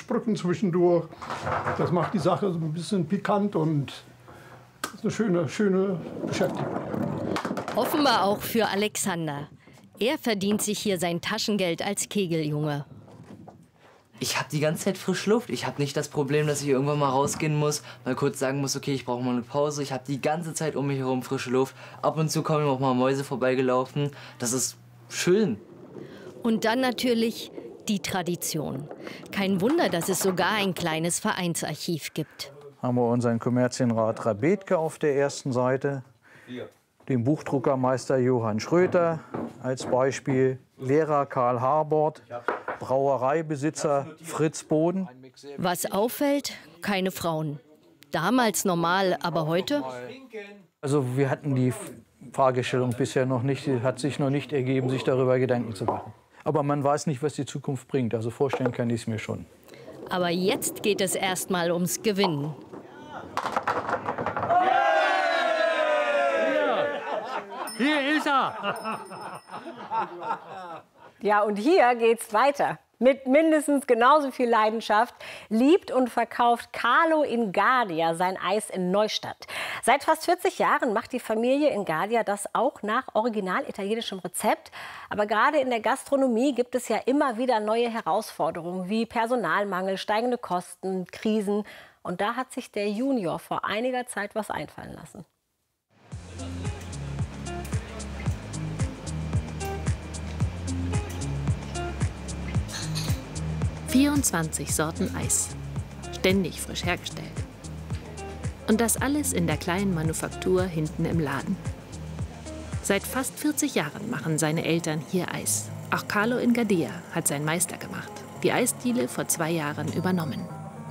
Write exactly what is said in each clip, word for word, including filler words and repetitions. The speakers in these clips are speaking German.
Sprüchen zwischendurch. Das macht die Sache so ein bisschen pikant und ist eine schöne, schöne Beschäftigung. Offenbar auch für Alexander. Er verdient sich hier sein Taschengeld als Kegeljunge. Ich habe die ganze Zeit frische Luft. Ich habe nicht das Problem, dass ich irgendwann mal rausgehen muss, mal kurz sagen muss, okay, ich brauche mal eine Pause. Ich habe die ganze Zeit um mich herum frische Luft. Ab und zu kommen auch mal Mäuse vorbeigelaufen. Das ist schön. Und dann natürlich die Tradition. Kein Wunder, dass es sogar ein kleines Vereinsarchiv gibt. Haben wir unseren Kommerzienrat Rabetke auf der ersten Seite, den Buchdruckermeister Johann Schröter als Beispiel, Lehrer Karl Harbord, Brauereibesitzer Fritz Boden. Was auffällt, keine Frauen. Damals normal, aber heute? Also wir hatten die Fragestellung bisher noch nicht, es hat sich noch nicht ergeben, sich darüber Gedanken zu machen. Aber man weiß nicht, was die Zukunft bringt, also vorstellen kann ich es mir schon. Aber jetzt geht es erstmal ums Gewinnen. Hier ist er! Ja, und hier geht's weiter. Mit mindestens genauso viel Leidenschaft liebt und verkauft Carlo Ingardia sein Eis in Neustadt. Seit fast vierzig Jahren macht die Familie Ingardia das auch nach original italienischem Rezept. Aber gerade in der Gastronomie gibt es ja immer wieder neue Herausforderungen wie Personalmangel, steigende Kosten, Krisen. Und da hat sich der Junior vor einiger Zeit was einfallen lassen. vierundzwanzig Sorten Eis, ständig frisch hergestellt. Und das alles in der kleinen Manufaktur hinten im Laden. Seit fast vierzig Jahren machen seine Eltern hier Eis. Auch Carlo Ingardia hat seinen Meister gemacht, die Eisdiele vor zwei Jahren übernommen.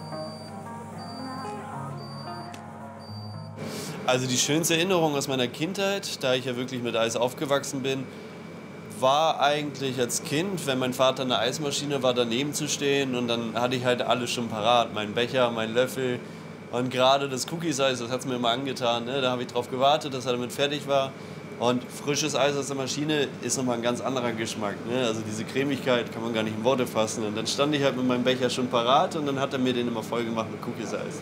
Also die schönste Erinnerung aus meiner Kindheit, da ich ja wirklich mit Eis aufgewachsen bin, war eigentlich als Kind, wenn mein Vater eine Eismaschine war, daneben zu stehen und dann hatte ich halt alles schon parat. Mein Becher, mein Löffel und gerade das Cookies-Eis, das hat es mir immer angetan. Ne? Da habe ich drauf gewartet, dass er damit fertig war. Und frisches Eis aus der Maschine ist nochmal ein ganz anderer Geschmack. Ne? Also diese Cremigkeit kann man gar nicht in Worte fassen. Und dann stand ich halt mit meinem Becher schon parat und dann hat er mir den immer voll gemacht mit Cookies-Eis.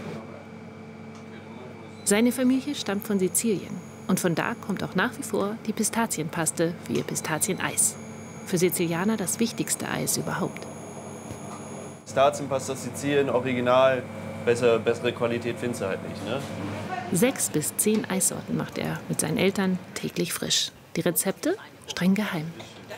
Seine Familie stammt von Sizilien. Und von da kommt auch nach wie vor die Pistazienpaste für ihr Pistazieneis. Für Sizilianer das wichtigste Eis überhaupt. Pistazienpasta Sizilien, original, besser, bessere Qualität findest du halt nicht. Ne? Sechs bis zehn Eissorten macht er mit seinen Eltern täglich frisch. Die Rezepte streng geheim.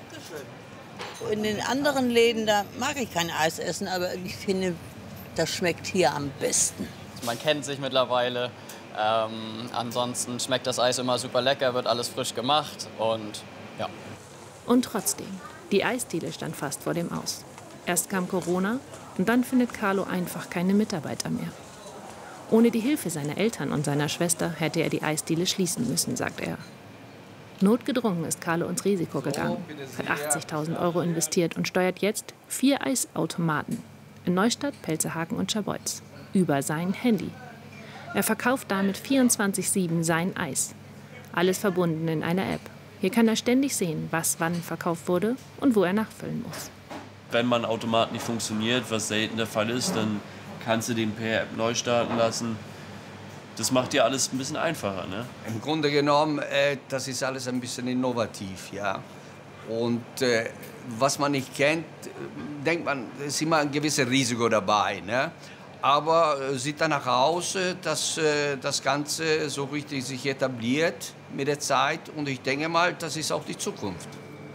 In den anderen Läden, da mag ich kein Eis essen, aber ich finde, das schmeckt hier am besten. Man kennt sich mittlerweile. Ähm, ansonsten schmeckt das Eis immer super lecker, wird alles frisch gemacht und ja. Und trotzdem, die Eisdiele stand fast vor dem Aus. Erst kam Corona und dann findet Carlo einfach keine Mitarbeiter mehr. Ohne die Hilfe seiner Eltern und seiner Schwester hätte er die Eisdiele schließen müssen, sagt er. Notgedrungen ist Carlo ins Risiko gegangen, hat achtzigtausend Euro investiert und steuert jetzt vier Eisautomaten in Neustadt, Pelzerhaken und Scharbeutz über sein Handy. Er verkauft damit vierundzwanzig sieben sein Eis. Alles verbunden in einer App. Hier kann er ständig sehen, was wann verkauft wurde und wo er nachfüllen muss. Wenn mal ein Automat nicht funktioniert, was selten der Fall ist, dann kannst du den per App neu starten lassen. Das macht dir alles ein bisschen einfacher, ne? Im Grunde genommen, äh, das ist alles ein bisschen innovativ, ja. Und äh, was man nicht kennt, denkt man, es ist immer ein gewisses Risiko dabei, ne? Aber äh, sieht danach aus, äh, dass äh, das Ganze so richtig sich etabliert mit der Zeit. Und ich denke mal, das ist auch die Zukunft.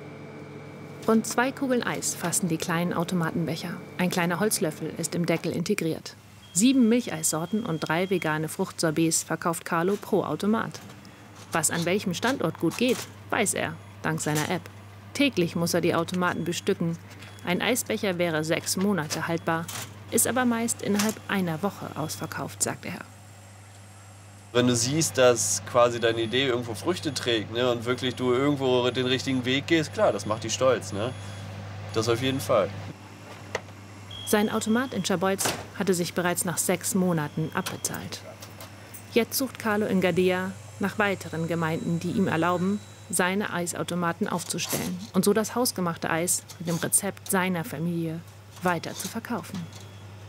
Rund zwei Kugeln Eis fassen die kleinen Automatenbecher. Ein kleiner Holzlöffel ist im Deckel integriert. Sieben Milcheissorten und drei vegane Fruchtsorbets verkauft Carlo pro Automat. Was an welchem Standort gut geht, weiß er, dank seiner App. Täglich muss er die Automaten bestücken. Ein Eisbecher wäre sechs Monate haltbar, ist aber meist innerhalb einer Woche ausverkauft, sagt er. Wenn du siehst, dass quasi deine Idee irgendwo Früchte trägt, ne, und wirklich du irgendwo den richtigen Weg gehst, klar, das macht dich stolz. Ne? Das auf jeden Fall. Sein Automat in Scharbeutz hatte sich bereits nach sechs Monaten abbezahlt. Jetzt sucht Carlo Ingardia nach weiteren Gemeinden, die ihm erlauben, seine Eisautomaten aufzustellen und so das hausgemachte Eis mit dem Rezept seiner Familie weiter zu verkaufen.